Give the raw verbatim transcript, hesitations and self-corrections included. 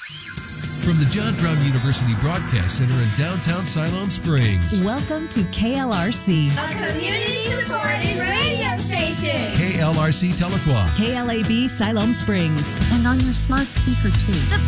From the John Brown University Broadcast Center in downtown Siloam Springs. Welcome to K L R C, a community-supported radio station. K L R C Tahlequah. K L A B Siloam Springs. And on your smart speaker, too. The